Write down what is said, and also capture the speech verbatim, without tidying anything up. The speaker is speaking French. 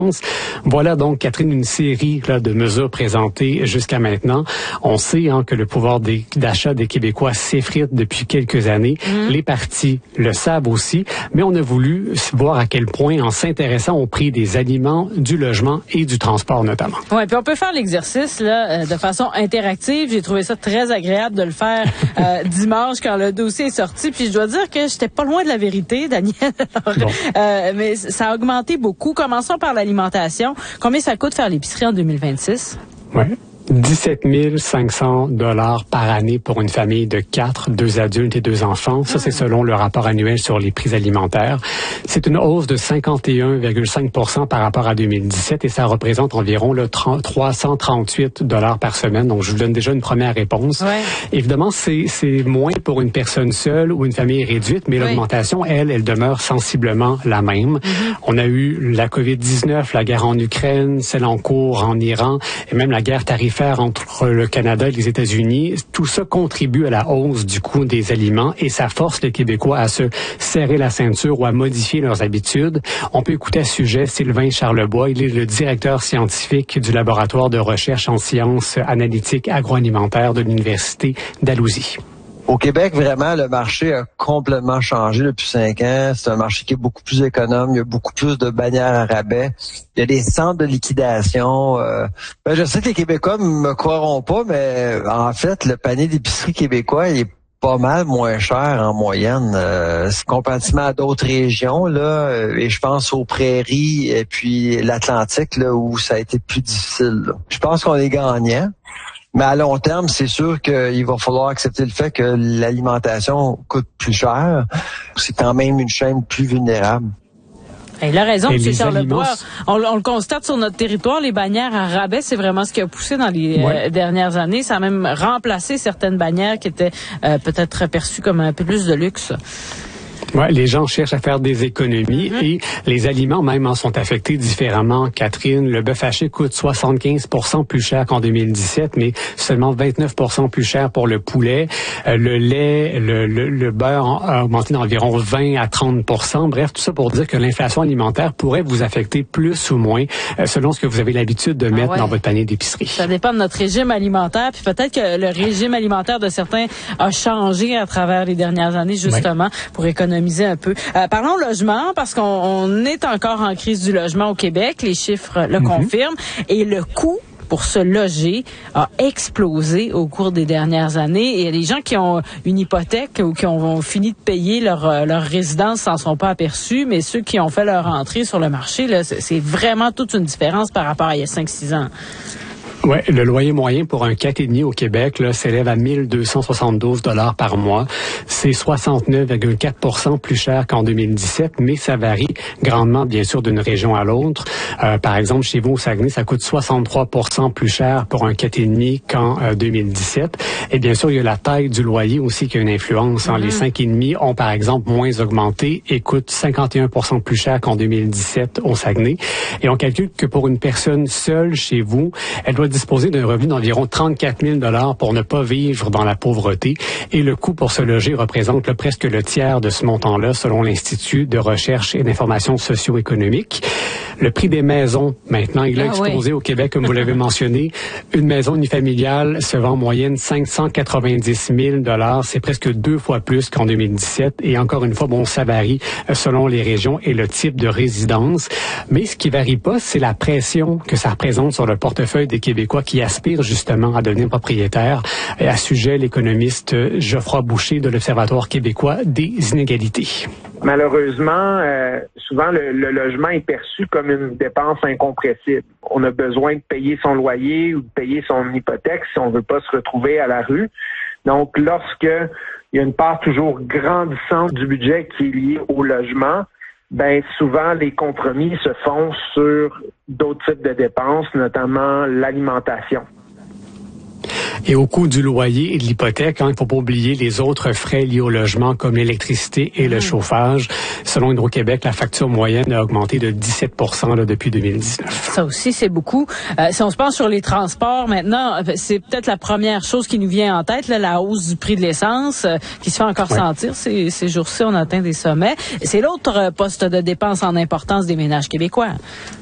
Voilà donc, Catherine, une série là, de mesures présentées jusqu'à maintenant. On sait hein, que le pouvoir des, d'achat des Québécois s'effrite depuis quelques années. Mmh. Les partis le savent aussi, mais on a voulu voir à quel point, en s'intéressant au prix des aliments, du logement et du transport notamment. Oui, puis on peut faire l'exercice là de façon interactive. J'ai trouvé ça très agréable de le faire euh, dimanche quand le dossier est sorti. Puis je dois dire que j'étais pas loin de la vérité, Daniel. Alors, bon. euh, mais ça a augmenté beaucoup. Commençons par l'alimentation. Combien ça coûte faire l'épicerie en deux mille vingt-six? Oui. dix-sept mille cinq cents dollars par année pour une famille de quatre, deux adultes et deux enfants. Ça, c'est selon le rapport annuel sur les prix alimentaires. C'est une hausse de cinquante et un virgule cinq pour cent par rapport à deux mille dix-sept et ça représente environ là, trois cent trente-huit dollars par semaine. Donc, je vous donne déjà une première réponse. Ouais. Évidemment, c'est, c'est moins pour une personne seule ou une famille réduite, mais oui. L'augmentation, elle, elle demeure sensiblement la même. Mm-hmm. On a eu la covid dix-neuf, la guerre en Ukraine, celle en cours en Iran et même la guerre tarifaire entre le Canada et les États-Unis. Tout ça contribue à la hausse du coût des aliments et ça force les Québécois à se serrer la ceinture ou à modifier leurs habitudes. On peut écouter à ce sujet Sylvain Charlebois. Il est le directeur scientifique du laboratoire de recherche en sciences analytiques agroalimentaires de l'Université d'Alousie. Au Québec, vraiment, le marché a complètement changé depuis cinq ans. C'est un marché qui est beaucoup plus économe. Il y a beaucoup plus de bannières à rabais. Il y a des centres de liquidation. Euh, ben, je sais que les Québécois me croiront pas, mais en fait, le panier d'épicerie québécois, il est pas mal moins cher en moyenne, euh, comparativement à d'autres régions, là, et je pense aux prairies et puis l'Atlantique, là, où ça a été plus difficile, là. Je pense qu'on est gagnant. Mais à long terme, c'est sûr qu'il va falloir accepter le fait que l'alimentation coûte plus cher. C'est quand même une chaîne plus vulnérable. Il a raison, M. Charlebois. On, on le constate sur notre territoire, les bannières à rabais, c'est vraiment ce qui a poussé dans les ouais. euh, dernières années. Ça a même remplacé certaines bannières qui étaient euh, peut-être perçues comme un peu plus de luxe. Ouais, les gens cherchent à faire des économies mmh. et les aliments même en sont affectés différemment. Catherine, le bœuf haché coûte soixante-quinze pour cent plus cher qu'en deux mille dix-sept, mais seulement vingt-neuf pour cent plus cher pour le poulet. Euh, le lait, le, le, le beurre a augmenté d'environ vingt à trente pour cent. Bref, tout ça pour dire que l'inflation alimentaire pourrait vous affecter plus ou moins euh, selon ce que vous avez l'habitude de mettre ah ouais. dans votre panier d'épicerie. Ça dépend de notre régime alimentaire. Puis peut-être que le régime alimentaire de certains a changé à travers les dernières années, justement, ouais. pour économiser un peu. Euh, parlons logement, parce qu'on on est encore en crise du logement au Québec. Les chiffres le mm-hmm. confirment. Et le coût pour se loger a explosé au cours des dernières années. Et les gens qui ont une hypothèque ou qui ont fini de payer leur, leur résidence s'en sont pas aperçus, mais ceux qui ont fait leur entrée sur le marché, là, c'est, c'est vraiment toute une différence par rapport à il y a cinq six ans. Oui, le loyer moyen pour un quatre virgule cinq au Québec là, s'élève à mille deux cent soixante-douze dollars par mois. C'est soixante-neuf virgule quatre pour cent plus cher qu'en deux mille dix-sept, mais ça varie grandement, bien sûr, d'une région à l'autre. Euh, par exemple, chez vous, au Saguenay, ça coûte soixante-trois pour cent plus cher pour un quatre virgule cinq qu'en euh, deux mille dix-sept. Et bien sûr, il y a la taille du loyer aussi qui a une influence. Mm-hmm. Les cinq virgule cinq ont, par exemple, moins augmenté et coûtent cinquante et un pour cent plus cher qu'en deux mille dix-sept au Saguenay. Et on calcule que pour une personne seule chez vous, elle doit disposer d'un revenu d'environ trente-quatre mille dollars pour ne pas vivre dans la pauvreté. Et le coût pour se loger représente là, presque le tiers de ce montant-là, selon l'Institut de recherche et d'information socio-économique. Le prix des maisons, maintenant, il a ah explosé oui. au Québec, comme vous l'avez mentionné. Une maison unifamiliale se vend en moyenne cinq cent quatre-vingt-dix mille dollars. C'est presque deux fois plus qu'en deux mille dix-sept. Et encore une fois, bon, ça varie selon les régions et le type de résidence. Mais ce qui varie pas, c'est la pression que ça représente sur le portefeuille des Québécois qui aspirent justement à devenir propriétaires. Et à ce sujet, l'économiste Geoffroy Boucher de l'Observatoire québécois des inégalités. Malheureusement, euh, souvent le, le logement est perçu comme une dépense incompressible. On a besoin de payer son loyer ou de payer son hypothèque si on veut pas se retrouver à la rue. Donc, lorsque il y a une part toujours grandissante du budget qui est liée au logement, ben souvent les compromis se font sur d'autres types de dépenses, notamment l'alimentation. Et au coût du loyer et de l'hypothèque, hein, il ne faut pas oublier les autres frais liés au logement comme l'électricité et le mmh. chauffage. Selon Hydro-Québec, la facture moyenne a augmenté de dix-sept pour cent là, depuis deux mille dix-neuf. Ça aussi, c'est beaucoup. Euh, si on se pense sur les transports maintenant, c'est peut-être la première chose qui nous vient en tête, là, la hausse du prix de l'essence euh, qui se fait encore ouais. sentir. Ces, ces jours-ci, on atteint des sommets. C'est l'autre poste de dépense en importance des ménages québécois.